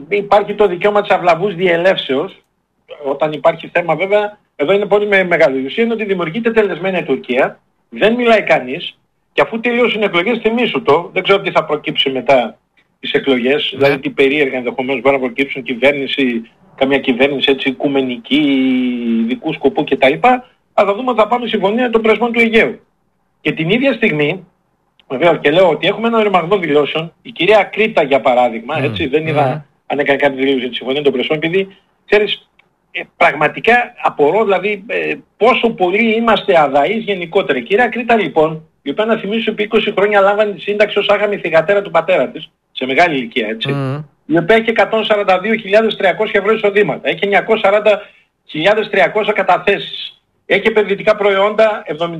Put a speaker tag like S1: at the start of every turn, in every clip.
S1: υπάρχει το δικαίωμα της αυλαβούς διελεύσεως. Όταν υπάρχει θέμα βέβαια, εδώ είναι πολύ μεγάλη. Η ουσία είναι ότι δημιουργείται τελεσμένη η Τουρκία, δεν μιλάει κανείς και αφού τελειώσουν οι εκλογές, θυμήσου το, δεν ξέρω τι θα προκύψει μετά τις εκλογές, δηλαδή τι περίεργα ενδεχομένως μπορεί να προκύψουν καμία κυβέρνηση έτσι οικουμενική, ειδικού σκοπού κτλ. Αλλά θα δούμε ότι θα πάμε συμφωνία των πρεσπών του Αιγαίου. Και την ίδια στιγμή, βέβαια και λέω ότι έχουμε ένα ρημαγδό δηλώσεων, η κυρία Κρήτα για παράδειγμα, έτσι, δεν είδα αν έκανε κάτι δηλώσει για τη συμφωνία των πρεσπών, επειδή ξέρεις, πραγματικά απορώ δηλαδή πόσο πολύ είμαστε αδαείς γενικότερα. Η κυρία Κρήτα λοιπόν, η οποία να θυμίσω επί 20 χρόνια λάμβανε τη σύνταξη ως άγαμη θυγατέρα του πατέρα της, σε μεγάλη ηλικία έτσι, η οποία έχει 142.300 ευρώ εισοδήματα, έχει 940.300 καταθέσεις, έχει επενδυτικά προϊόντα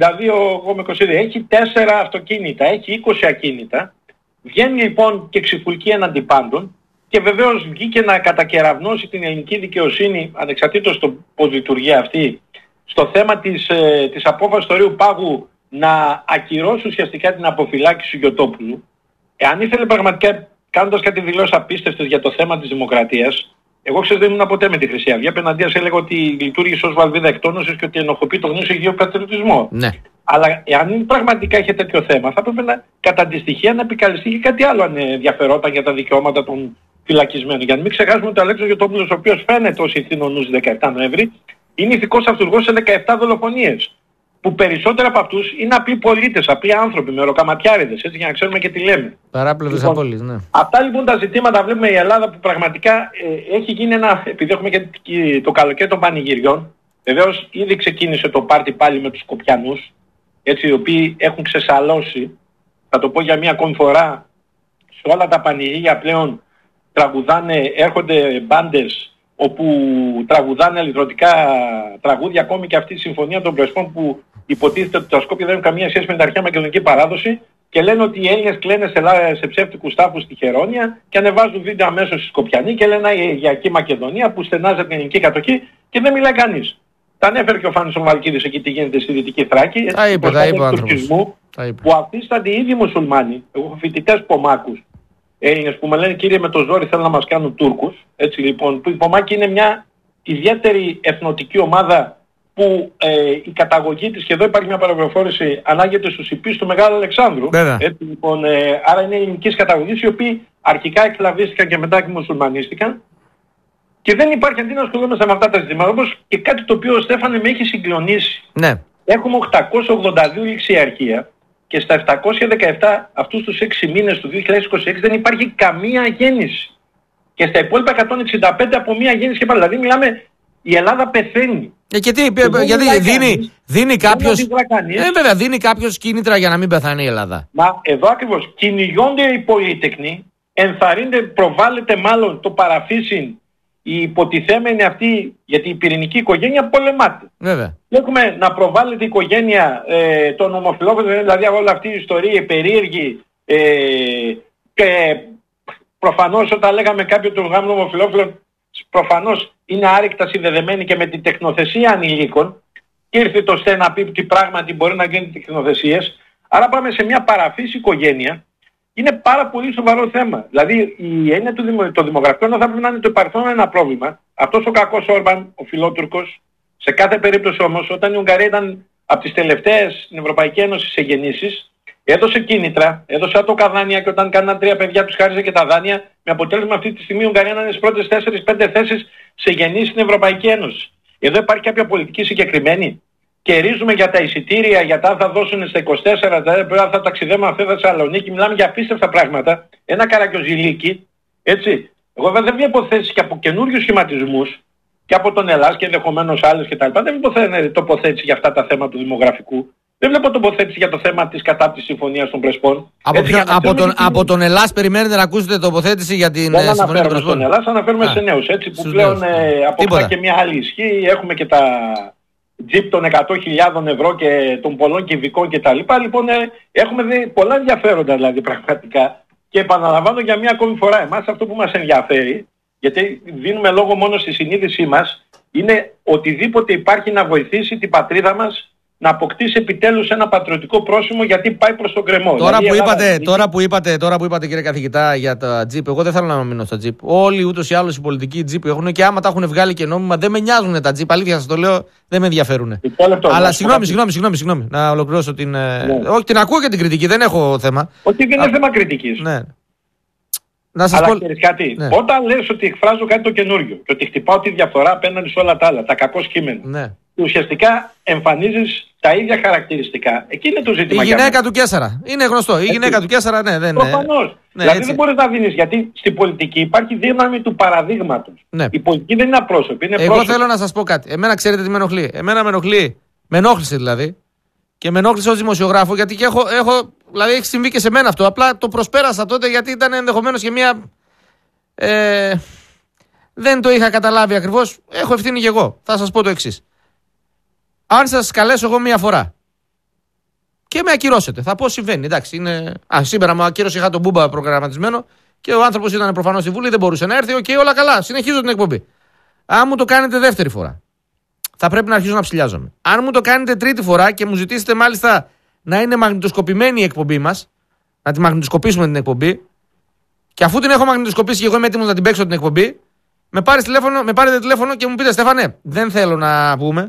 S1: 72,22, έχει 4 αυτοκίνητα, έχει 20 ακίνητα, βγαίνει λοιπόν και ξυφουλκεί έναντι πάντων. Και βεβαίως βγήκε να κατακεραυνώσει την ελληνική δικαιοσύνη, ανεξαρτήτως το πώς λειτουργεί αυτή, στο θέμα της απόφασης του Ρείου Πάγου να ακυρώσει ουσιαστικά την αποφυλάκηση του Γιωτόπουλου. Εάν ήθελε πραγματικά, κάνοντας κάτι δηλώσεις απίστευτες για το θέμα της δημοκρατίας, εγώ ξέρεις δεν ήμουν ποτέ με τη Χρυσή Αυγή, απέναντίας έλεγα ότι λειτουργήσε ως βαλβίδα εκτόνωσης και ότι ενοχοποιεί το γνήσιο γεωπατριωτισμό. Ναι. Αλλά εάν πραγματικά είχε τέτοιο θέμα, θα έπρεπε να κατά τη στοιχεία να επικαλεστεί και κάτι άλλο αν ενδιαφερόταν για τα δικαιώματα των φυλακισμένων. Για να μην ξεχάσουμε ότι ο Αλέξης Γιωτόπουλος, ο οποίος φαίνεται ως ηθήνονους 17 Νοέμβρη, είναι ηθικός αυτούργος σε 17 δολοφονίες. Που περισσότερα από αυτούς είναι απλοί πολίτες, απλοί άνθρωποι με ροκαματιάριδες, έτσι για να ξέρουμε και τι λέμε.
S2: Παράπλευρες
S1: λοιπόν,
S2: απώλειες, ναι.
S1: Αυτά λοιπόν τα ζητήματα βλέπουμε η Ελλάδα που πραγματικά έχει γίνει επειδή έχουμε και το καλοκαίρι των πανηγυριών. Βεβαίως ήδη ξεκίνησε το πάρτι πάλι με τους Σκοπιανούς, έτσι, οι οποίοι έχουν ξεσαλώσει, θα το πω για μία ακόμη φορά, σε όλα τα πανηγύρια πλέον τραγουδάνε, έρχονται μπάντες όπου τραγουδάνε αληθρωτικά τραγούδια, ακόμη και αυτή η συμφωνία των Πρεσπών που υποτίθεται ότι τα Σκόπια δεν έχουν καμία σχέση με την αρχαία μακεδονική παράδοση και λένε ότι οι Έλληνες κλαίνε σε ψεύτικους τάφους στη Χερόνια και ανεβάζουν βίντεο αμέσως στις Σκοπιανοί και λένε η Αιγαιακή Μακεδονία που στενάζεται την ελληνική κατοχή και δεν μιλάει κανείς. Τα ανέφερε και ο Φάνης ο Βαλκίδης εκεί τι γίνεται στη Δυτική Θράκη,
S2: τα είπε ο
S1: τουρκισμού, που αφίστανται οι ίδιοι μουσουλμάνοι. Εγώ έχω φοιτητές Πομάκους, Έλληνες που με λένε κύριε με το ζόρι θέλουν να μας κάνουν Τούρκους. Έτσι λοιπόν, που οι Πομάκοι είναι μια ιδιαίτερη εθνοτική ομάδα που η καταγωγή της, και εδώ υπάρχει μια παραπληροφόρηση, ανάγεται στους υπείς του Μεγάλου Αλεξάνδρου. Έτσι λοιπόν, άρα είναι ελληνικής καταγωγής, οι οποίοι αρχικά εκκλαβίστηκαν και μετά μουσουλμανίστηκαν. Και δεν υπάρχει αντί να ασχολούμαστε με αυτά τα ζητήματα, όπως και κάτι το οποίο, Στέφανε, με έχει συγκλονίσει. Ναι. Έχουμε 882 ληξιαρχεία και στα 717 αυτούς τους 6 μήνες του 2026 δεν υπάρχει καμία γέννηση. Και στα υπόλοιπα 165 από μία γέννηση και πάλι. Δηλαδή μιλάμε, η Ελλάδα πεθαίνει.
S2: Και τι, γιατί δίνει κάποιος... βέβαια, δίνει κάποιος κίνητρα για να μην πεθάνει η Ελλάδα.
S1: Μα εδώ ακριβώς κυνηγιώνται οι πολίτεκνοι, ενθαρρύνται, προβάλλεται μάλλον το παραφύσιν η υποτιθέμενη αυτή, γιατί η πυρηνική οικογένεια πολεμάται.
S2: Βέβαια.
S1: Έχουμε να προβάλλεται η οικογένεια των ομοφυλόφιλων, δηλαδή όλη αυτή η ιστορία περίεργη και προφανώς όταν λέγαμε κάποιο του γάμου ομοφυλόφιλων, προφανώς είναι άρρηκτα συνδεδεμένη και με την τεχνοθεσία ανηλίκων και ήρθε το ΣΤΕ να πει ότι πράγματι μπορεί να γίνει τεχνοθεσίες. Άρα πάμε σε μια παραφύση οικογένεια. Είναι πάρα πολύ σοβαρό θέμα. Δηλαδή η έννοια των δημογραφικών θα πρέπει να είναι το παρελθόν ένα πρόβλημα. Αυτός ο κακός Όρμπαν, ο φιλότουρκος, σε κάθε περίπτωση όμως, όταν η Ουγγαρία ήταν από τις τελευταίες στην Ευρωπαϊκή Ένωση σε γεννήσεις, έδωσε κίνητρα, έδωσε άτοκα δάνεια και όταν κάναν 3 παιδιά τους χάριζε και τα δάνεια, με αποτέλεσμα αυτή τη στιγμή η Ουγγαρία να είναι στις πρώτες 4-5 θέσεις σε γεννήσεις στην Ευρωπαϊκή Ένωση. Εδώ υπάρχει κάποια πολιτική συγκεκριμένη. Κερίζουμε για τα εισιτήρια, για τα αν θα δώσουν στα 24, δηλαδή θα ταξιδεύουμε αυτή τη Θεσσαλονίκη, μιλάμε για απίστευτα πράγματα. Ένα καρακιοζηλίκι, έτσι. Εγώ βέβαια δεν βλέπω θέσεις και από καινούριους σχηματισμούς και από τον Ελλάς και ενδεχομένως άλλες κτλ. Δεν βλέπω τοποθέτηση για αυτά τα θέματα του δημογραφικού. Δεν βλέπω τοποθέτηση για το θέμα της κατάπτυσης συμφωνίας των Πρεσπών.
S2: Από τον Ελλάς περιμένετε να ακούσετε τοποθέτηση για την συμφωνία των Πρεσπών.
S1: Στον Ελλάς αναφέρουμε σε νέους, έτσι, που πλέον αποκτά και μια άλλη ισχύ. Έχουμε και τα τζιπ των 100.000 ευρώ και των πολλών κυβικών κτλ. Λοιπόν, έχουμε δει πολλά ενδιαφέροντα δηλαδή πραγματικά. Και επαναλαμβάνω για μια ακόμη φορά, εμάς αυτό που μας ενδιαφέρει, γιατί δίνουμε λόγο μόνο στη συνείδησή μας, είναι οτιδήποτε υπάρχει να βοηθήσει την πατρίδα μας να αποκτήσει επιτέλους ένα πατριωτικό πρόσημο, γιατί πάει προς τον κρεμό.
S2: Τώρα που είπατε κύριε καθηγητά για τα τζιπ, εγώ δεν θέλω να μείνω στα τζιπ. Όλοι ούτως ή άλλως οι πολιτικοί τζιπ έχουν, και άμα τα έχουν βγάλει και νόμιμα δεν με νοιάζουν τα τζιπ. Αλήθεια σας το λέω, δεν με ενδιαφέρουν. Αλλά συγγνώμη, να ολοκληρώσω την. Όχι, την ακούω και την κριτική, δεν έχω θέμα.
S1: Όχι, δεν είναι θέμα κριτικής.
S2: Ναι.
S1: Αλλά ξέρεις κάτι, όταν λες ότι εκφράζω κάτι το καινούριο και ότι χτυπάω τη διαφορά απέναντι σε όλα τα άλλα, τα κακώς κείμενα, ουσιαστικά εμφανίζεις τα ίδια χαρακτηριστικά. Εκεί είναι το ζήτημα.
S2: Η γυναίκα του Κέσσαρα. Είναι γνωστό. Η γυναίκα του Κέσσαρα, ναι, δεν είναι.
S1: Προφανώς. Δηλαδή δεν μπορείς να δίνεις, γιατί στην πολιτική υπάρχει δύναμη του παραδείγματος. Ναι. Η πολιτική δεν είναι απρόσωπη.
S2: Εγώ θέλω να σας πω κάτι. Εμένα ξέρετε τι με ενοχλεί. Εμένα με ενοχλεί. Με ενόχλησε δηλαδή. Και με ενόχλησε ως δημοσιογράφο, γιατί και δηλαδή έχει συμβεί και σε μένα αυτό. Απλά το προσπέρασα τότε, γιατί ήταν ενδεχομένως και μια. Δεν το είχα καταλάβει ακριβώς. Έχω ευθύνη και εγώ. Θα σας πω το εξής. Αν σας καλέσω εγώ μία φορά και με ακυρώσετε, θα πω συμβαίνει. Εντάξει, είναι. Σήμερα με ακύρωσε, είχα τον Μπούμπα προγραμματισμένο και ο άνθρωπος ήταν προφανώς στη Βουλή, δεν μπορούσε να έρθει. Οκ, όλα καλά. Συνεχίζω την εκπομπή. Αν μου το κάνετε δεύτερη φορά, θα πρέπει να αρχίσω να ψηλιάζομαι. Αν μου το κάνετε τρίτη φορά και μου ζητήσετε μάλιστα να είναι μαγνητοσκοπημένη η εκπομπή μας, να τη μαγνητοσκοπήσουμε την εκπομπή, και αφού την έχω μαγνητοσκοπήσει και εγώ είμαι έτοιμος να την παίξω την εκπομπή, με πάρετε τηλέφωνο και μου πείτε, Στέφανε, δεν θέλω να πούμε,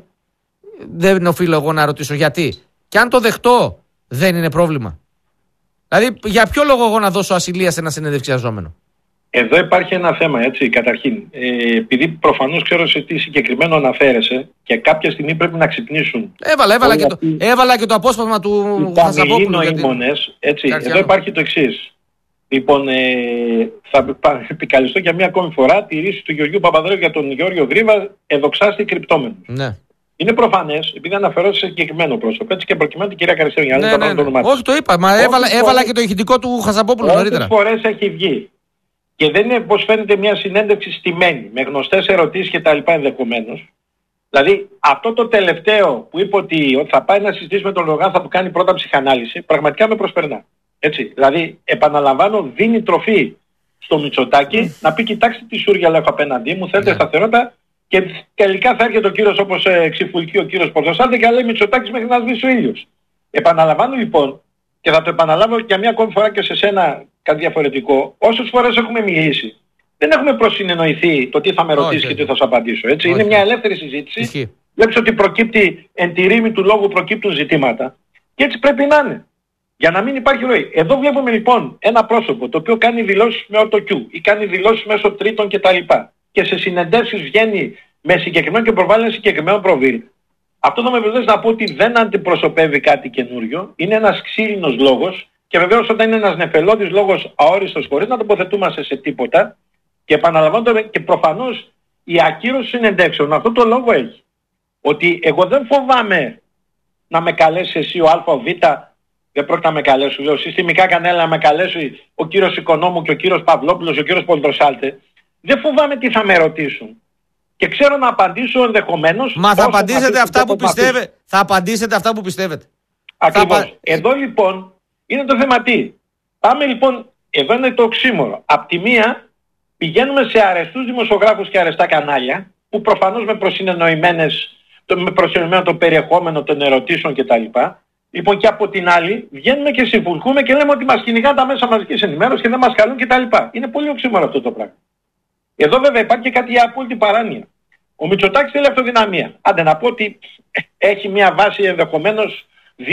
S2: δεν οφείλω εγώ να ρωτήσω γιατί. Και αν το δεχτώ, δεν είναι πρόβλημα. Δηλαδή, για ποιο λόγο εγώ να δώσω ασυλία σε ένα συνεντευξιαζόμενο?
S1: Εδώ υπάρχει ένα θέμα, έτσι, καταρχήν. Επειδή προφανώς ξέρω σε τι συγκεκριμένο αναφέρεσαι και κάποια στιγμή πρέπει να ξυπνήσουν.
S2: Έβαλα και το απόσπασμα του Χασαπόπουλου.
S1: Έτσι. Εδώ υπάρχει το εξής. Λοιπόν, θα επικαλεστώ για μία ακόμη φορά τη ρίση του Γεωργίου Παπανδρέου για τον Γιώργο Γρίβα, εδοξάστη κρυπτόμενος.
S2: Ναι.
S1: Είναι προφανές, επειδή αναφερόταν σε συγκεκριμένο πρόσωπο, έτσι και προκειμένου την κυρία Καριστέου,
S2: Όχι, το είπα, μα έβαλα και το ηχητικό του Χασαπόπουλου νωρίτερα.
S1: Πόσες φορές έχει βγει και δεν είναι, πως φαίνεται, μια συνέντευξη στημένη, με γνωστές ερωτήσεις και τα λοιπά ενδεχομένως. Δηλαδή, αυτό το τελευταίο που είπε ότι θα πάει να συζητήσει με τον Λογάν, θα του κάνει πρώτα ψυχανάλυση, πραγματικά με προσπερνά. Έτσι. Δηλαδή, επαναλαμβάνω, δίνει τροφή στο Μητσοτάκη να πει: κοιτάξτε τι σούρια λέω απέναντί μου, θέλετε σταθερότητα. Και τελικά θα έρχεται ο κύριος, όπως ξυφουλκεί ο κύριος Πορτοσάλτε, και λέει Μητσοτάκης μέχρι να σβήσει ο ήλιος. Επαναλαμβάνω λοιπόν, και θα το επαναλάβω για μια ακόμη φορά και σε σένα κάτι διαφορετικό, όσες φορές έχουμε μιλήσει, δεν έχουμε προσυνεννοηθεί το τι θα με ρωτήσει και τι θα σου απαντήσω. Έτσι. Είναι μια ελεύθερη συζήτηση. Βλέπεις ότι προκύπτει, εν τη ρήμη του λόγου προκύπτουν ζητήματα. Και έτσι πρέπει να είναι. Για να μην υπάρχει ροή. Εδώ βλέπουμε λοιπόν ένα πρόσωπο το οποίο κάνει δηλώσεις με ορτοκιού ή κάνει δηλώσεις μέσω τρίτων κτλ. Και σε συνεντεύξεις βγαίνει με συγκεκριμένο και προβάλλει ένα συγκεκριμένο προβίλ. Αυτό θα με επιτρέψει να πω ότι δεν αντιπροσωπεύει κάτι καινούριο. Είναι ένας ξύλινος λόγος και βεβαίως όταν είναι ένας νεφελώδης λόγος αόριστος χωρίς να τοποθετούμαστε σε τίποτα, και επαναλαμβάνω και προφανώς η ακύρωση συνεντεύξεων αυτό το λόγο έχει. Ότι εγώ δεν φοβάμαι να με καλέσει εσύ ο Α ο Β, δεν πρόκειται να με καλέσει. Λέω συστημικά κανένα να με καλέσει ο κύριος Οικονόμου και ο κύριος Παυλόπουλος, ο κύριος Πολτροσάλτε. Δεν φοβάμαι τι θα με ρωτήσουν. Και ξέρω να απαντήσω ενδεχομένως.
S2: Μα θα απαντήσετε αυτά που πιστεύετε. Θα απαντήσετε αυτά που πιστεύετε.
S1: Ακριβώς. Εδώ λοιπόν είναι το θέμα τι. Πάμε λοιπόν, εδώ είναι το οξύμορο. Απ' τη μία πηγαίνουμε σε αρεστούς δημοσιογράφους και αρεστά κανάλια, που προφανώς με προσυνεννοημένο το περιεχόμενο των ερωτήσεων κτλ. Λοιπόν, και από την άλλη βγαίνουμε και συμβουλκούμε και λέμε ότι μας κυνηγάνε τα μέσα μαζικής ενημέρωσης και δεν μας καλούν κτλ. Είναι πολύ οξύμορο αυτό το πράγμα. Εδώ βέβαια υπάρχει και κάτι για απόλυτη παράνοια. Ο Μητσοτάκης θέλει αυτοδυναμία. Άντε να πω ότι έχει μια βάση ενδεχομένως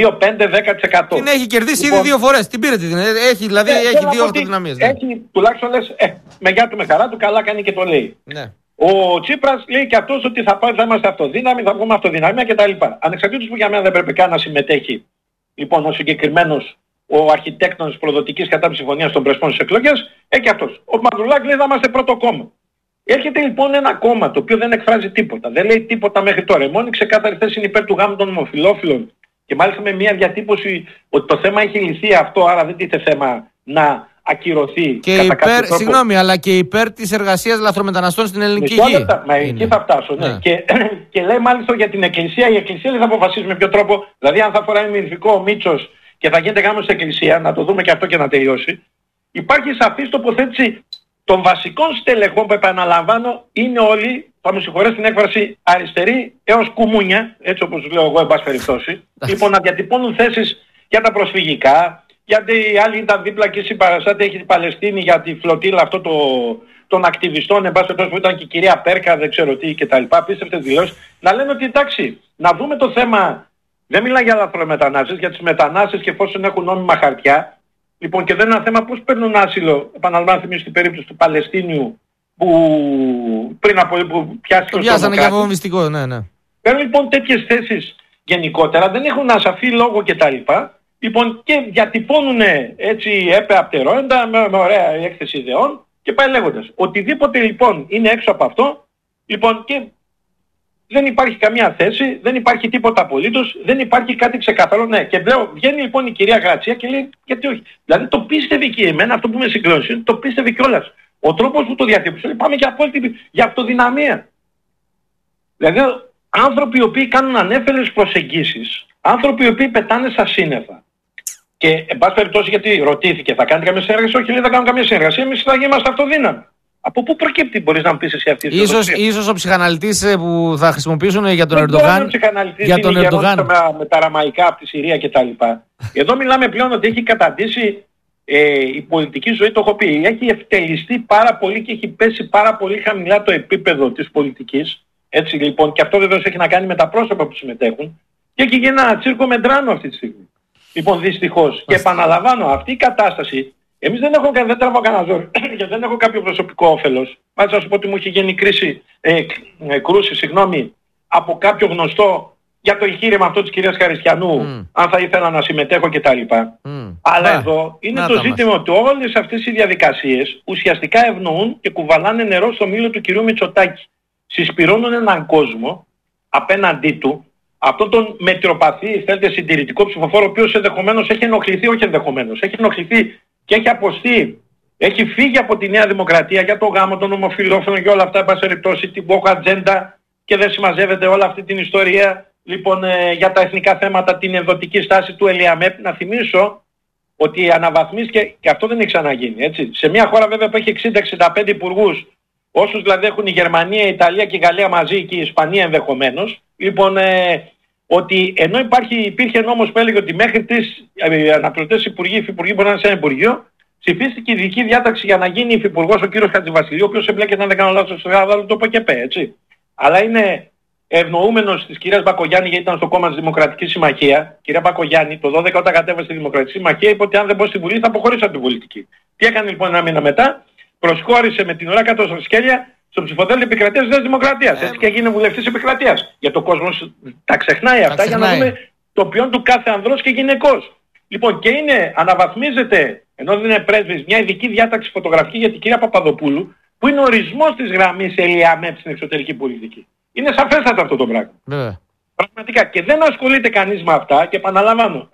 S1: 2-5-10%.
S2: Την έχει κερδίσει ήδη 2 φορές. Την πήρε την. Έχει δηλαδή έχει 2 αυτοδυναμίες.
S1: Έχει τουλάχιστον λες, με γεια του με χαρά του, καλά κάνει και το λέει.
S2: Ναι.
S1: Ο Τσίπρας λέει και αυτός ότι θα είμαστε αυτοδύναμοι, θα βγούμε αυτοδυναμία κτλ. Ανεξαρτήτως που για μένα δεν πρέπει καν να συμμετέχει λοιπόν ο συγκεκριμένος ο αρχιτέκτονας της προδοτικής κατά συμφωνίας των Πρεσπών στις εκλογές, και αυτός. Ο Μανδρουλάκης λέει θα είμαστε πρώτο κόμμα. Έρχεται λοιπόν ένα κόμμα το οποίο δεν εκφράζει τίποτα, δεν λέει τίποτα μέχρι τώρα. Η μόνη ξεκάθαρη θέση είναι υπέρ του γάμου των ομοφυλόφιλων και μάλιστα με μια διατύπωση ότι το θέμα έχει λυθεί αυτό, άρα δεν τίθεται θέμα να ακυρωθεί.
S2: Και υπέρ, συγγνώμη, αλλά και υπέρ της εργασίας λαθρομεταναστών στην ελληνική γη.
S1: Μα εκεί θα φτάσω, ναι. Και λέει μάλιστα για την Εκκλησία, η Εκκλησία δεν θα αποφασίσει με ποιο τρόπο, δηλαδή αν θα φοράει μυθικό ο Μίτσος και θα γίνεται γάμος στην Εκκλησία, να το δούμε και αυτό και να τελειώσει. Υπάρχει σαφής τοποθέτηση των βασικών στελεχών που επαναλαμβάνω είναι όλοι θα μου συγχωρέσει την έκφραση, αριστεροί έως κουμούνια, έτσι όπως λέω εγώ εν πάση περιπτώσει, λοιπόν να διατυπώνουν θέσεις για τα προσφυγικά, γιατί οι άλλοι ήταν δίπλα και συμπαραστάτη έχει την Παλαιστίνη για τη φλωτήλα αυτό των ακτιβιστών, εν πάση περιπτώσει που ήταν και η κυρία Πέρκα, δεν ξέρω τι κτλ. Πίστευτες δηλώσεις, να λένε ότι εντάξει, να δούμε το θέμα, δεν μιλάει για λαθρομετανάστες, για τις μετανάστες και εφόσον έχουν νόμιμα χαρτιά, λοιπόν και δεν είναι ένα θέμα πώς παίρνουν άσυλο, επαναλαμβάνω θυμίζω την περίπτωση του Παλαιστίνιου, που πριν από που πιάστηκε
S2: το πιάσανε για βομβιστικό, ναι.
S1: Παίρνουν λοιπόν τέτοιες θέσεις γενικότερα, δεν έχουν ασαφή λόγο κτλ. Λοιπόν και διατυπώνουν έτσι απτερόεντα με ωραία έκθεση ιδεών και πάει λέγοντας. Οτιδήποτε λοιπόν είναι έξω από αυτό, λοιπόν και δεν υπάρχει καμία θέση, δεν υπάρχει τίποτα απολύτως, δεν υπάρχει κάτι ξεκαθαρό. Ναι, και λέω, βγαίνει λοιπόν η κυρία Γρατσία και λέει γιατί όχι. Δηλαδή το πίστευε και εμένα, αυτό που με συγκλώνησε, το πίστευε κιόλας. Ο τρόπος που το διατύπωσε, πάμε για απόλυτη, για αυτοδυναμία. Δηλαδή άνθρωποι οι οποίοι κάνουν ανέφελες προσεγγίσεις, άνθρωποι οι οποίοι πετάνε στα σύννεφα. Και εν πάση περιπτώσει γιατί ρωτήθηκε, θα κάνετε καμία συνεργασία? Όχι, λέει δεν κάνω καμία συνεργασία, εμείς θα είμαστε αυτοδύναμοι. Από πού προκύπτει, μπορείς να μου πεις εσύ αυτή τη στιγμή?
S2: Ίσως ο ψυχαναλυτής που θα χρησιμοποιήσουν για τον Ερντογάν.
S1: Για τον Ερντογάν. Με τα ραμαϊκά από τη Συρία κτλ. Εδώ μιλάμε πλέον ότι έχει καταντήσει η πολιτική ζωή, το έχω πει, έχει ευτελιστεί πάρα πολύ και έχει πέσει πάρα πολύ χαμηλά το επίπεδο της πολιτικής. Έτσι λοιπόν, και αυτό βεβαίως έχει να κάνει με τα πρόσωπα που συμμετέχουν και έχει γίνει ένα τσίρκο μεντράνο αυτή τη στιγμή. Λοιπόν, δυστυχώς. Και επαναλαμβάνω, αυτή η κατάσταση, εμείς δεν τραβώ κανένα ζόρι, γιατί δεν έχω κάποιο προσωπικό όφελος. Μάλιστα να σου πω ότι μου είχε γίνει κρούση, από κάποιο γνωστό για το εγχείρημα αυτό της κυρίας Χαριστιανού, αν θα ήθελα να συμμετέχω κτλ. Αλλά εδώ είναι το ζήτημα ότι όλες αυτές οι διαδικασίες ουσιαστικά ευνοούν και κουβαλάνε νερό στο μήλο του κυρίου Μητσοτάκη. Συσπηρώνουν έναν κόσμο απέναντί του, αυτόν τον μετριοπαθή, θέλετε, συντηρητικό ψηφοφόρο, ο οποίος ενδεχομένως έχει ενοχληθεί, όχι ενδεχομένως, έχει ενοχληθεί και έχει αποστεί, έχει φύγει από τη Νέα Δημοκρατία για το γάμο των ομοφυλόφιλων και όλα αυτά, εν πάση περιπτώσει, την woke ατζέντα και δεν συμμαζεύεται όλη αυτή την ιστορία. Λοιπόν, για τα εθνικά θέματα, την ενδοτική στάση του ΕΛΙΑΜΕΠ, να θυμίσω ότι αναβαθμίστηκε, και αυτό δεν έχει ξαναγίνει, έτσι. Σε μια χώρα βέβαια που έχει 60-65 υπουργούς, όσους δηλαδή έχουν η Γερμανία, η Ιταλία και η Γαλλία μαζί και η Ισπανία ενδεχομένως, λοιπόν, ότι ενώ υπήρχε νόμος που έλεγε ότι μέχρι τις αναπληρωτές υφυπουργοί μπορεί να είναι σε ένα υπουργείο, ψηφίστηκε ειδική διάταξη για να γίνει υφυπουργός ο κύριος Χατζηβασιλείου, ο οποίος εμπλέκεται, αν δεν κάνω λάθος, στο σκάνδαλο του ΠΚΠ, έτσι. Αλλά είναι ευνοούμενος της κυρίας Μπακογιάννη, γιατί ήταν στο κόμμα της Δημοκρατικής Συμμαχία. Κυρία Μπακογιάννη, το 12 όταν κατέβασε τη Δημοκρατική Συμμαχία, είπε ότι αν δεν μπω στη Βουλή θα αποχωρήσω από την πολιτική. Τι έκανε λοιπόν ένα μήνα μετά? Προσχώρησε με την ώρα κάτω στα σκέλια στο ψηφοδέλτιο επικρατείας της Νέας Δημοκρατίας. Έτσι και έγινε βουλευτής επικρατείας. Για το κόσμο τα ξεχνάει αυτά για να δούμε το ποιόν του κάθε ανδρός και γυναικός. Λοιπόν, και αναβαθμίζεται, ενώ δεν είναι πρέσβης, μια ειδική διάταξη φωτογραφική για την κυρία Παπαδοπούλου, που είναι ορισμός της γραμμής ΕΛΙΑΜΕΠ στην εξωτερική πολιτική. Είναι σαφέστατο αυτό το πράγμα. Πραγματικά. Και δεν ασχολείται κανείς με αυτά, και επαναλαμβάνω,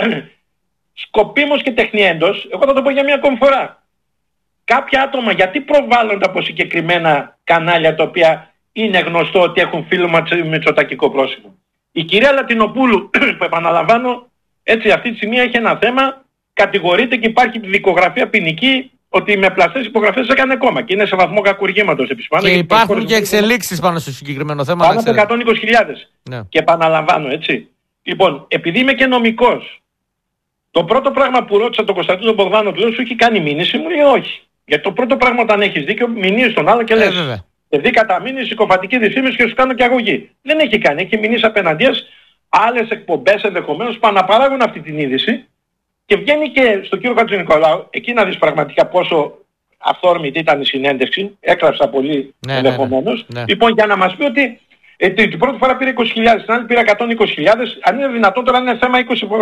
S1: σκοπίμως και τεχνιέντος, εγώ θα το πω για μια ακόμη φορά. Κάποια άτομα γιατί προβάλλονται από συγκεκριμένα κανάλια τα οποία είναι γνωστό ότι έχουν φίλο μητσοτακικό πρόσημο. Η κυρία Λατινοπούλου, που επαναλαμβάνω, έτσι αυτή τη στιγμή έχει ένα θέμα, κατηγορείται και υπάρχει δικογραφία ποινική ότι με πλαστές υπογραφές έκανε κόμμα και είναι σε βαθμό κακουργήματος επισπάνω.
S2: Και υπάρχουν και εξελίξεις πάνω στο συγκεκριμένο θέμα.
S1: Πάνω από 120.000. Ναι. Και επαναλαμβάνω, έτσι. Λοιπόν, επειδή είμαι και νομικός, το πρώτο πράγμα που ρώτησα τον Κωνσταντίνο Μπογδάνο, του λέω, σου έχει κάνει μήνυση? Μου λέει όχι. Γιατί το πρώτο πράγμα όταν έχεις δίκιο, μηνύεις τον άλλο και λες. Επειδή κατά μήνυση συκοφαντική δυσφήμιση και σου κάνω και αγωγή. Δεν έχει κάνει. Έχει μηνύσει απέναντίας άλλες εκπομπές ενδεχομένως που αναπαράγουν αυτή την είδηση. Και βγαίνει και στον κύριο Χατζηνικολάου, εκεί να δεις πραγματικά πόσο αυθόρμητη ήταν η συνέντευξη, έκλαψα πολύ ενδεχομένως. Ναι. Λοιπόν, για να μας πει ότι την πρώτη φορά πήρε 20.000, την άλλη πήρε 120.000, αν είναι δυνατόν τώρα είναι θέμα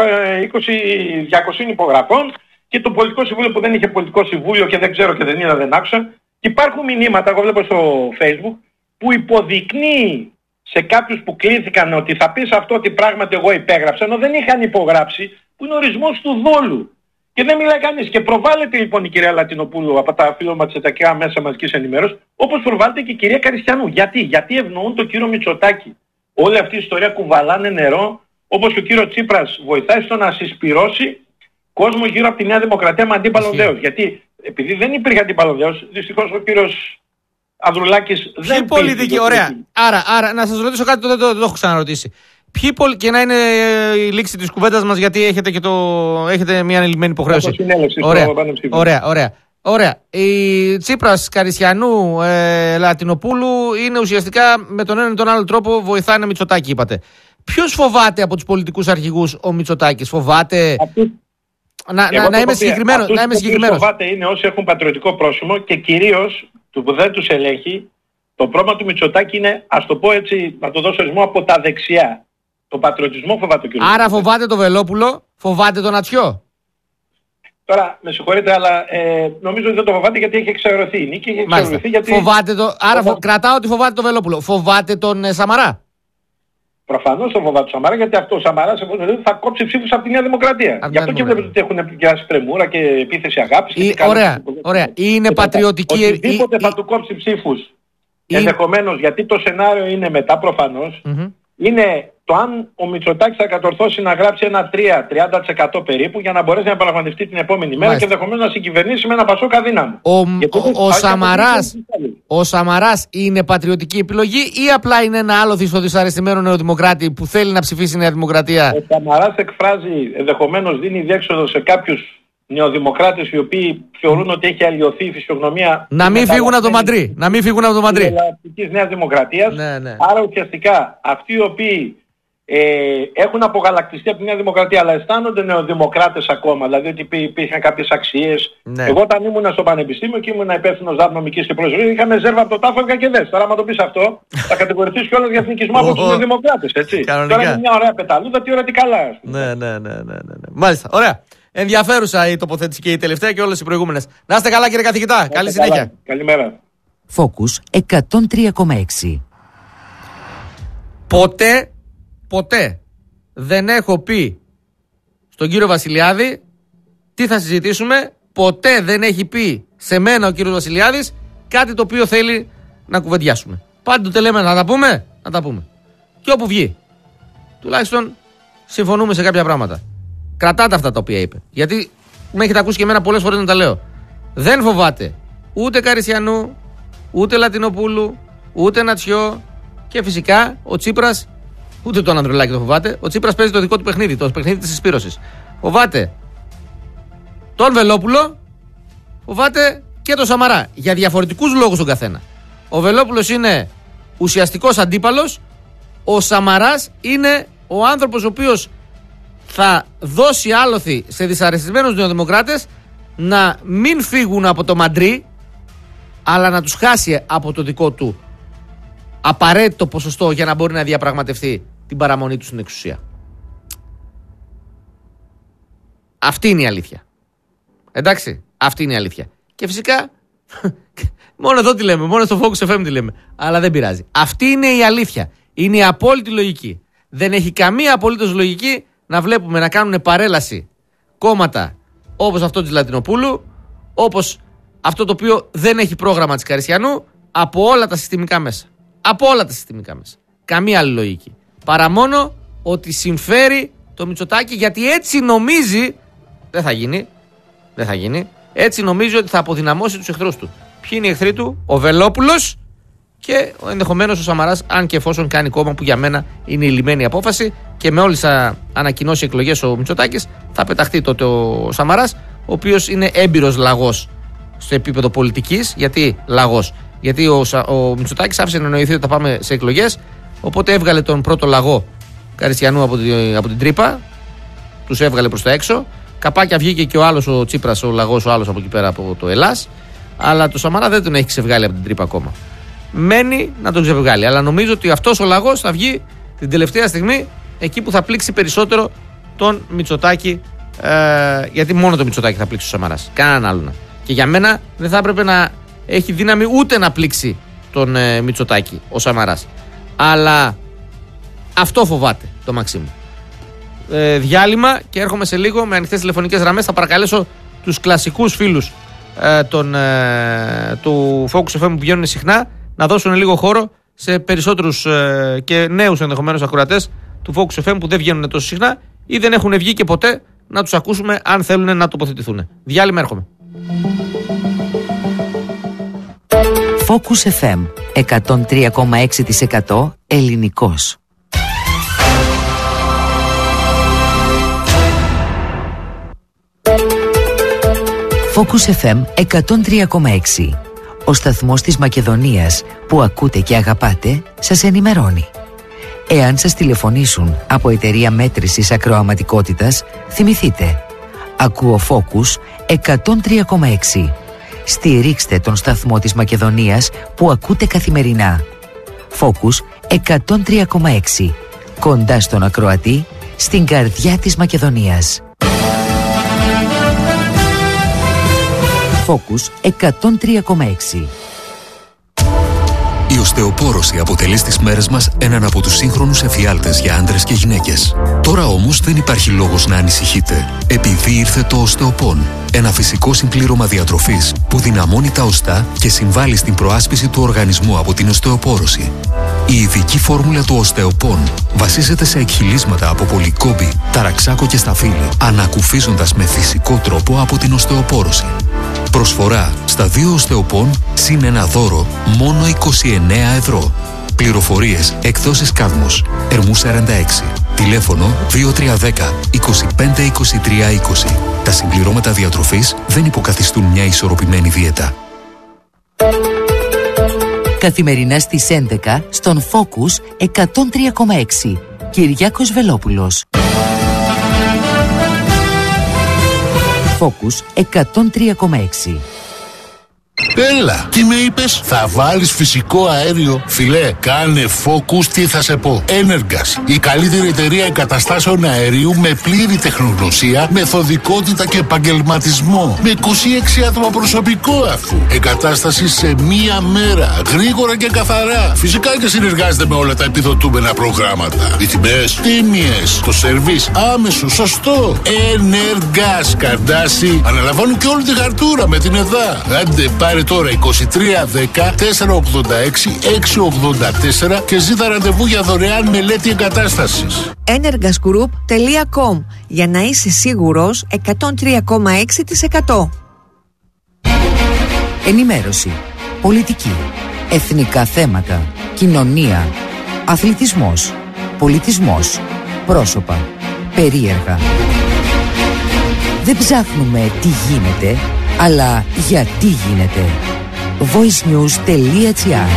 S1: 200 υπογραφών και το πολιτικό συμβούλιο που δεν είχε πολιτικό συμβούλιο και δεν ξέρω και δεν είδα, δεν άκουσα. Και υπάρχουν μηνύματα, εγώ βλέπω στο Facebook, που υποδεικνύει σε κάποιους που κλήθηκαν ότι θα πεις αυτό ότι πράγματι εγώ υπέγραψα, ενώ δεν είχαν υπογράψει, που είναι ορισμός του δόλου. Και δεν μιλάει κανείς. Και προβάλλεται λοιπόν η κυρία Λατινοπούλου από τα φιλοματσετακιά μέσα μαζικής ενημέρωσης, όπως προβάλλεται και η κυρία Καριστιανού. Γιατί ευνοούν τον κύριο Μητσοτάκη. Όλη αυτή η ιστορία κουβαλάνε νερό, όπως και ο κύριος Τσίπρας βοηθάει στο να συσπυρώσει κόσμο γύρω από τη Νέα Δημοκρατία με αντίπαλο δέος. Γιατί επειδή δεν υπήρχε αντίπαλο δέος, δυστυχώς ο κύριος Ανδρουλάκης δεν
S2: ποιοι πολιτικοί, ωραία. Άρα, να σας ρωτήσω κάτι, δεν το έχω ξαναρωτήσει. Και να είναι η λήξη της κουβέντας μας, γιατί έχετε μια ανελημμένη υποχρέωση. Ωραία. Η Τσίπρας, Καρισιανού, Λατινοπούλου είναι ουσιαστικά με τον έναν ή τον άλλο τρόπο βοηθάνε Μητσοτάκη, είπατε. Ποιος φοβάται από τους πολιτικούς αρχηγούς ο Μητσοτάκης? Φοβάται. Να είμαι συγκεκριμένος.
S1: Αυτούς φοβάται είναι όσοι έχουν πατριωτικό πρόσημο και κυρίως που δεν τους ελέγχει. Το πρόβλημα του Μητσοτάκη είναι, ας το πω έτσι, να το δώσω ορισμό, από τα δεξιά. Το πατριωτισμό φοβάται ο κ.
S2: Άρα φοβάται το Βελόπουλο, φοβάται τον Ατσιό.
S1: Τώρα, με συγχωρείτε, αλλά νομίζω ότι δεν το φοβάται γιατί έχει εξαιρεθεί η νίκη.
S2: Φοβάται άρα κρατάω ότι φοβάται το Βελόπουλο. Φοβάται τον Σαμαρά.
S1: Προφανώς τον φοβάται τον Σαμαρά, γιατί αυτό ο Σαμαράς θα κόψει ψήφους από τη Νέα Δημοκρατία. Γι' αυτό και βλέπετε ότι έχουν πιάσει πρεμούρα και επίθεση αγάπης.
S2: Ωραία. Είναι πατριωτική.
S1: Οτιδήποτε θα του κόψει ψήφους. Ενδεχομένως, γιατί το σενάριο είναι μετά προφανώς. Είναι το αν ο Μητσοτάκης θα κατορθώσει να γράψει ένα 30% περίπου για να μπορέσει να επαναπραγματευτεί την επόμενη μέρα και ενδεχομένως να συγκυβερνήσει με ένα Πασόκ αδύναμο.
S2: Ο Σαμαράς είναι πατριωτική επιλογή ή απλά είναι ένα άλοθη στο δυσαρεστημένο νεοδημοκράτη που θέλει να ψηφίσει η Νέα Δημοκρατία?
S1: Ο Σαμαράς εκφράζει, ενδεχομένως δίνει διέξοδο σε κάποιους νεοδημοκράτες οι οποίοι θεωρούν ότι έχει αλλοιωθεί η φυσιογνωμία.
S2: Να μην φύγουν από το Μαντρί.
S1: Της Νέας Δημοκρατίας.
S2: Ναι.
S1: Άρα ουσιαστικά αυτοί οι οποίοι έχουν απογαλακτιστεί από τη Νέα Δημοκρατία αλλά αισθάνονται νεοδημοκράτες ακόμα, δηλαδή ότι υπήρχαν κάποιες αξίες.
S2: Ναι.
S1: Εγώ όταν ήμουν στο πανεπιστήμιο και ήμουν υπεύθυνος ΔΑΠ νομικής και προσωρινής, είχαμε ζέρβα από το τάφο και δες. Τώρα άμα το πεις αυτό θα κατηγορηθείς κιόλας για εθνικισμό από τους νεοδημοκράτες, έτσι. Τώρα είναι μια ωραία πεταλούδα, τι ώρα τι καλά.
S2: Ναι. Μάλιστα, ωραία. Ενδιαφέρουσα η τοποθέτηση και η τελευταία και όλες οι προηγούμενες. Να είστε καλά, κύριε καθηγητά. Καλή συνέχεια.
S1: Καλημέρα.
S3: Focus 103,6.
S2: Ποτέ δεν έχω πει στον κύριο Βασιλιάδη τι θα συζητήσουμε. Ποτέ δεν έχει πει σε μένα ο κύριος Βασιλιάδης κάτι το οποίο θέλει να κουβεντιάσουμε. Πάντοτε λέμε να τα πούμε. Και όπου βγει. Τουλάχιστον συμφωνούμε σε κάποια πράγματα. Κρατάτε αυτά τα οποία είπε. Γιατί με έχετε ακούσει και εμένα πολλές φορές να τα λέω. Δεν φοβάται ούτε Καρισιανού, ούτε Λατινοπούλου, ούτε Νατσιό και φυσικά ο Τσίπρας, ούτε τον Ανδρουλάκη το φοβάται. Ο Τσίπρας παίζει το δικό του παιχνίδι, το παιχνίδι της συσπήρωσης. Φοβάται τον Βελόπουλο, φοβάται και τον Σαμαρά. Για διαφορετικούς λόγους τον καθένα. Ο Βελόπουλος είναι ουσιαστικός αντίπαλος. Ο Σαμαράς είναι ο άνθρωπος ο οποίος θα δώσει άλοθη σε δυσαρεστημένους νεοδημοκράτες να μην φύγουν από το Μαντρί, αλλά να τους χάσει από το δικό του απαραίτητο ποσοστό για να μπορεί να διαπραγματευτεί την παραμονή του στην εξουσία. Αυτή είναι η αλήθεια. Εντάξει, αυτή είναι η αλήθεια. Και φυσικά μόνο εδώ τι λέμε, μόνο στο Focus FM τι λέμε. Αλλά δεν πειράζει. Αυτή είναι η αλήθεια. Είναι η απόλυτη λογική. Δεν έχει καμία απολύτως λογική να βλέπουμε να κάνουν παρέλαση κόμματα όπως αυτό της Λατινοπούλου, όπως αυτό το οποίο δεν έχει πρόγραμμα της Καρισιανού, από όλα τα συστημικά μέσα. Καμία άλλη λογική. Παρά μόνο ότι συμφέρει το Μητσοτάκη, γιατί έτσι νομίζει. Δεν θα γίνει. Έτσι νομίζει ότι θα αποδυναμώσει τους εχθρούς του. Ποιοι είναι οι εχθροί του? Ο Βελόπουλος και ενδεχομένως ο Σαμαράς, αν και εφόσον κάνει κόμμα, που για μένα είναι η λυμμένη απόφαση, και με όλες θα ανακοινώσει εκλογές ο Μητσοτάκης, θα πεταχτεί τότε ο Σαμαράς, ο οποίος είναι έμπειρος λαγός στο επίπεδο πολιτικής. Γιατί λαγός? Γιατί ο Μητσοτάκης άφησε να εννοηθεί ότι θα πάμε σε εκλογές, οπότε έβγαλε τον πρώτο λαγό Καρισιανού από την τρύπα, τους έβγαλε προς τα έξω. Καπάκια βγήκε και ο άλλος, ο Τσίπρας, ο λαγός, ο άλλος από εκεί πέρα από το Ελλάς, αλλά το Σαμαρά δεν τον έχει ξεβγάλει από την τρύπα ακόμα. Μένει να τον ξεβγάλει, αλλά νομίζω ότι αυτός ο λαγός θα βγει την τελευταία στιγμή, εκεί που θα πλήξει περισσότερο τον Μητσοτάκη, γιατί μόνο τον Μητσοτάκη θα πλήξει ο Σαμαράς, κανέναν άλλον. Και για μένα δεν θα έπρεπε να έχει δύναμη ούτε να πλήξει τον Μητσοτάκη ο Σαμαράς. Αλλά αυτό φοβάται το Μαξίμου. Διάλειμμα και έρχομαι σε λίγο με ανοιχτές τηλεφωνικές γραμμές. Θα παρακαλέσω τους κλασικούς φίλους του Focus FM που βγαίνουν συχνά να δώσουν λίγο χώρο σε περισσότερους και νέους ενδεχομένως ακροατές του Focus FM που δεν βγαίνουν τόσο συχνά ή δεν έχουν βγει και ποτέ, να τους ακούσουμε αν θέλουν να τοποθετηθούν. Διάλειμμα, έρχομαι.
S3: Focus FM 103,6% ελληνικός. Focus FM 103,6. Ο σταθμός της Μακεδονίας που ακούτε και αγαπάτε σας ενημερώνει. Εάν σας τηλεφωνήσουν από εταιρεία μέτρησης ακροαματικότητας, θυμηθείτε. Ακούω Focus 103,6. Στηρίξτε τον σταθμό της Μακεδονίας που ακούτε καθημερινά. Focus 103,6. Κοντά στον ακροατή, στην καρδιά της Μακεδονίας. Focus 103,6.
S4: Η οστεοπόρωση αποτελεί στις μέρες μας έναν από τους σύγχρονους εφιάλτες για άντρες και γυναίκες. Τώρα όμως δεν υπάρχει λόγος να ανησυχείτε, επειδή ήρθε το οστεοπόν. Ένα φυσικό συμπλήρωμα διατροφής που δυναμώνει τα οστά και συμβάλλει στην προάσπιση του οργανισμού από την οστεοπόρωση. Η ειδική φόρμουλα του οστεοπόν βασίζεται σε εκχυλίσματα από πολυκόμπη, ταραξάκο και σταφύλι, ανακουφίζοντας με φυσικό τρόπο από την οστεοπόρωση. Προσφορά στα 2 οστεοπόν συν ένα δώρο μόνο 29 ευρώ. Πληροφορίες εκδόσεις Κάδμος, Ερμού 46. Τηλέφωνο 2310 25 23 20. Τα συμπληρώματα διατροφής δεν υποκαθιστούν μια ισορροπημένη δίαιτα.
S3: Καθημερινά στις 11 στον Focus 103,6. Κυριάκος Βελόπουλος. Focus 103,6.
S5: Έλα, τι με είπες? Θα βάλεις φυσικό αέριο? Φιλέ, κάνε Focus, τι θα σε πω. Energas, η καλύτερη εταιρεία εγκαταστάσεων αερίου με πλήρη τεχνογνωσία, μεθοδικότητα και επαγγελματισμό. Με 26 άτομα προσωπικό αφού. Εγκατάσταση σε μία μέρα, γρήγορα και καθαρά. Φυσικά και συνεργάζεται με όλα τα επιδοτούμενα προγράμματα. Οι τιμές τίμιες, το σερβίς άμεσο, σωστό. Energas, Καρντάση, αναλαμβάνουν και όλη τη χαρτούρα με την ΕΔΑ. Άντε, πάρε τώρα 2310 486 684 και ζήτα ραντεβού για δωρεάν μελέτη εγκατάστασης.
S6: energasgroup.com για να είσαι σίγουρος 103,6%.
S3: Ενημέρωση, πολιτική, εθνικά θέματα, κοινωνία, αθλητισμός, πολιτισμός, πρόσωπα, περίεργα. Δεν ψάχνουμε τι γίνεται, αλλά γιατί γίνεται. voicenews.gr.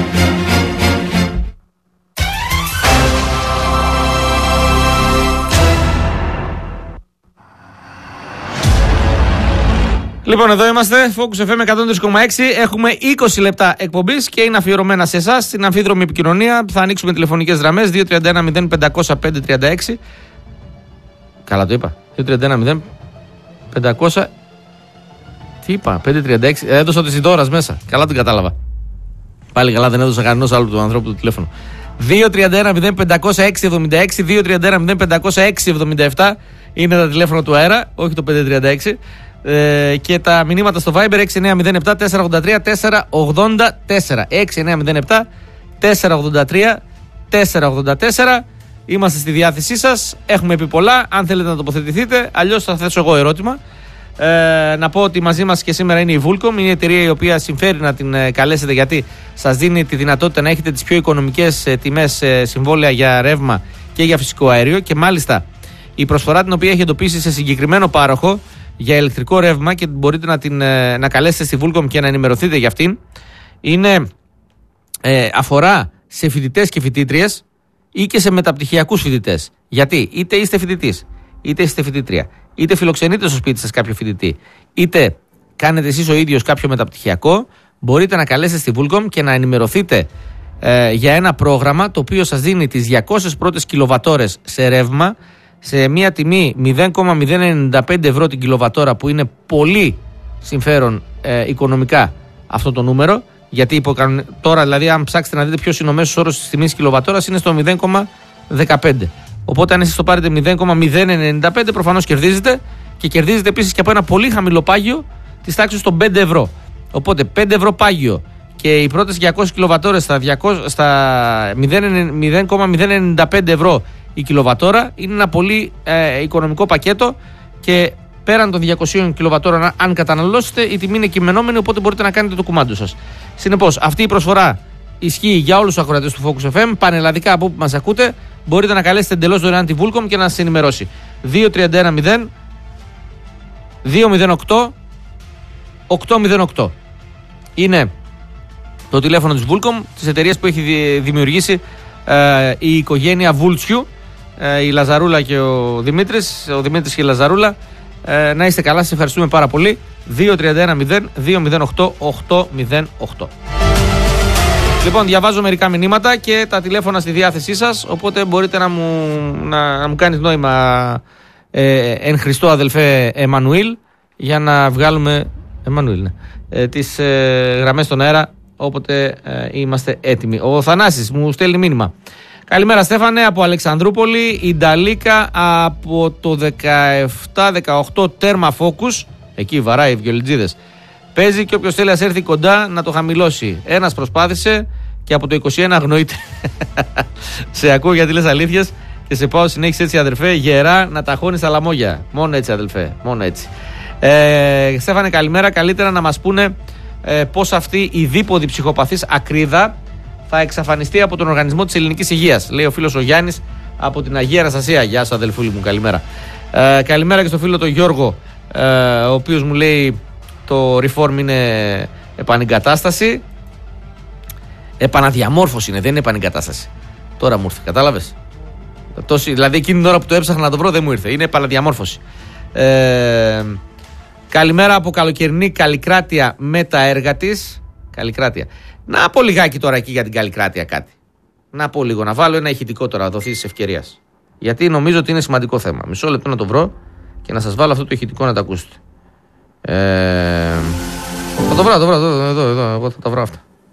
S2: Λοιπόν, εδώ είμαστε, Focus FM 103,6. Έχουμε 20 λεπτά εκπομπής και είναι αφιερωμένα σε εσάς, στην αμφίδρομη επικοινωνία. Θα ανοίξουμε τηλεφωνικές γραμμές 231 0500 536. Καλά το είπα. 231 0500. Τι είπα, 536. Έδωσα τη Ιδώρας μέσα. Καλά την κατάλαβα. Πάλι καλά, δεν έδωσα κανένας άλλου του ανθρώπου το τηλέφωνο. 231 0500 676. 231 0500 677 είναι τα τηλέφωνα του αέρα, όχι το 536. Και τα μηνύματα στο Viber 6907 483 484. 6907 483 484. Είμαστε στη διάθεσή σας. Έχουμε πει πολλά. Αν θέλετε να τοποθετηθείτε, αλλιώς θα θέσω εγώ ερώτημα. Να πω ότι μαζί μας και σήμερα είναι η Vulcom. Είναι η εταιρεία η οποία συμφέρει να την καλέσετε, γιατί σας δίνει τη δυνατότητα να έχετε τις πιο οικονομικές τιμές συμβόλαια για ρεύμα και για φυσικό αέριο. Και μάλιστα η προσφορά την οποία έχει εντοπίσει σε συγκεκριμένο πάροχο για ηλεκτρικό ρεύμα, και μπορείτε να καλέσετε στη Vulcom και να ενημερωθείτε για αυτήν, είναι, αφορά σε φοιτητές και φοιτήτριες ή και σε μεταπτυχιακούς φοιτητές. Γιατί είτε είστε φοιτητής, είτε είστε φοιτήτρια, είτε φιλοξενείτε στο σπίτι σας κάποιο φοιτητή, είτε κάνετε εσείς ο ίδιος κάποιο μεταπτυχιακό, μπορείτε να καλέσετε στη Vulcom και να ενημερωθείτε για ένα πρόγραμμα το οποίο σας δίνει τις 200 πρώτες κιλοβατόρες σε ρεύμα σε μια τιμή 0,095 ευρώ την κιλοβατόρα, που είναι πολύ συμφέρον οικονομικά αυτό το νούμερο, γιατί τώρα δηλαδή αν ψάξετε να δείτε ποιος είναι ο μέσος όρος της τιμής κιλοβατόρας, είναι στο 0,15. Οπότε αν εσείς το πάρετε 0,095 προφανώς κερδίζετε, και κερδίζετε επίσης και από ένα πολύ χαμηλό πάγιο της τάξης των 5 ευρώ. Οπότε 5 ευρώ πάγιο και οι πρώτες 200 κιλοβατόρες στα 0,095 ευρώ η κιλοβατόρα είναι ένα πολύ οικονομικό πακέτο, και πέραν των 200 κιλοβατόρων, αν καταναλώσετε, η τιμή είναι κειμενόμενη, οπότε μπορείτε να κάνετε το κουμάντο σας. Συνεπώς, αυτή η προσφορά ισχύει για όλους τους ακροατές του Focus FM, πανελλαδικά από όπου μας ακούτε. Μπορείτε να καλέσετε εντελώς δωρεάν τη Vulcom και να σας ενημερώσει. 2310 208 808 είναι το τηλέφωνο της Vulcom, της εταιρείας που έχει δημιουργήσει η οικογένεια Βούλτσιου, η Λαζαρούλα και ο Δημήτρης και η Λαζαρούλα. Να είστε καλά, σας ευχαριστούμε πάρα πολύ. 2310 208 808. Λοιπόν, διαβάζω μερικά μηνύματα και τα τηλέφωνα στη διάθεσή σας, οπότε μπορείτε να μου κάνεις νόημα εν Χριστώ αδελφέ Εμμανουήλ, για να βγάλουμε τις γραμμές στον αέρα όποτε είμαστε έτοιμοι. Ο Θανάσης μου στέλνει μήνυμα. Καλημέρα Στέφανε, από Αλεξανδρούπολη, η Νταλίκα από το 17-18 τέρμα Focus, εκεί βαράει οι βιολιτζίδες. Παίζει και όποιος θέλει ας έρθει κοντά να το χαμηλώσει. Ένας προσπάθησε και από το 21 αγνοείται. Σε ακούω γιατί λες αλήθειες και σε πάω συνέχισε έτσι αδερφέ, γερά να ταχώνεις τα λαμόγια. Μόνο έτσι αδελφέ, μόνο έτσι. Στέφανε καλημέρα, καλύτερα να μας πούνε πώς αυτή η δίποδη ψυχοπαθής ακρίδα θα εξαφανιστεί από τον Οργανισμό της Ελληνικής Υγείας, λέει ο φίλος ο Γιάννης από την Αγία Αναστασία. Γεια σου αδελφούλη μου, καλημέρα. Καλημέρα και στο φίλο τον Γιώργο, ο οποίος μου λέει το reform είναι επανεγκατάσταση. Επαναδιαμόρφωση είναι, δεν είναι επανεγκατάσταση. Τώρα μου ήρθε, κατάλαβες. Δηλαδή εκείνη την ώρα που το έψαχνα να το βρω δεν μου ήρθε, είναι επαναδιαμόρφωση. Καλημέρα από καλοκαιρινή Καλλικράτεια με τα έργα της. Καλλικράτεια. Να πω λιγάκι τώρα εκεί για την Καλλικράτεια κάτι. Να πω λίγο, να βάλω ένα ηχητικό τώρα, δοθεί της ευκαιρίας. Γιατί νομίζω ότι είναι σημαντικό θέμα. Μισό λεπτό να το βρω και να σας βάλω αυτό το ηχητικό να το ακούσετε. Θα το βρω, εδώ, εγώ θα τα βρω αυτά.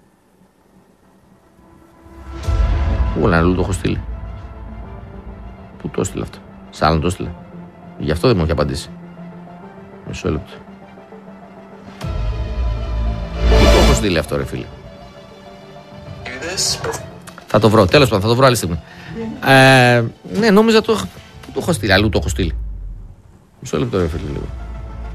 S2: Πού να το έχω στείλει. Πού το έστειλε αυτό. Σ' άλλον το έστειλε. Γι' αυτό δεν μου έχει απαντήσει. Μισό λεπτό. Πού το έχω στείλει αυτό ρε φίλε. Θα το βρω, τέλος πάντων, θα το βρω άλλη στιγμή. Ναι, νόμιζα το έχω στείλει, αλλού το έχω στείλει. Μισό λεπτό ρε φίλε λίγο.